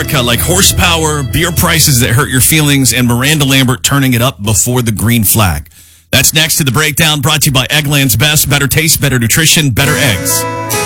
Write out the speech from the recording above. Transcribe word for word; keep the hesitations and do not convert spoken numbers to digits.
America, like horsepower, beer prices that hurt your feelings, and Miranda Lambert turning it up before the green flag. That's next to the breakdown, brought to you by Eggland's Best. Better taste, better nutrition, better eggs.